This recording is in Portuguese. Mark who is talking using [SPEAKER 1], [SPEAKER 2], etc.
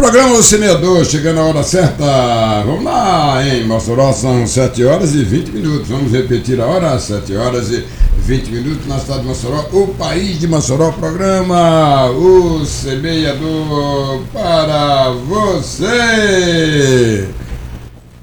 [SPEAKER 1] Programa O Semeador, chegando a hora certa. Vamos lá, em Mossoró são 7 horas e 20 minutos. Vamos repetir a hora, 7 horas e 20 minutos na cidade de Mossoró, o país de Mossoró. Programa O Semeador para você.